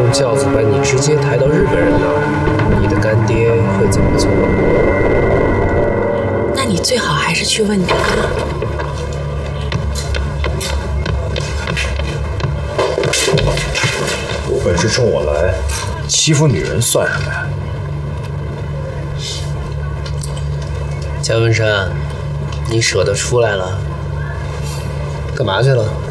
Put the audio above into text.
用轿子把你直接抬到日本人那儿，你的干爹会怎么做？ 那你最好还是去问他。 有本事冲我来，欺负女人算什么呀？ 江文山，你舍得出来了？干嘛去了？